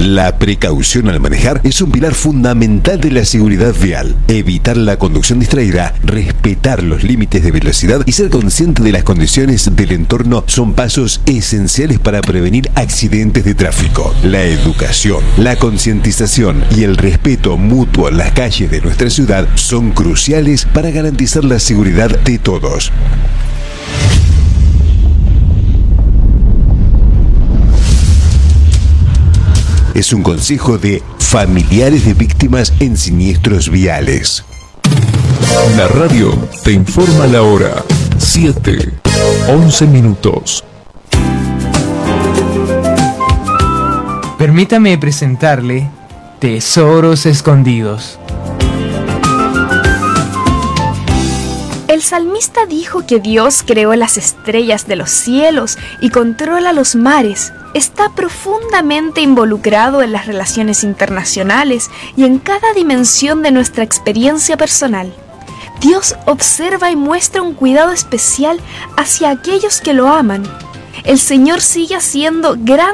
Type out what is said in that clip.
La precaución al manejar es un pilar fundamental de la seguridad vial. Evitar la conducción distraída, respetar los límites de velocidad y ser consciente de las condiciones del entorno son pasos esenciales para prevenir accidentes de tráfico. La educación, la concientización y el respeto mutuo en las calles de nuestra ciudad son cruciales para garantizar la seguridad de todos. Es un consejo de familiares de víctimas en siniestros viales. La radio te informa la hora. 7:11 minutos. Permítame presentarle Tesoros Escondidos. El salmista dijo que Dios creó las estrellas de los cielos y controla los mares. Está profundamente involucrado en las relaciones internacionales y en cada dimensión de nuestra experiencia personal. Dios observa y muestra un cuidado especial hacia aquellos que lo aman. El Señor sigue haciendo grandes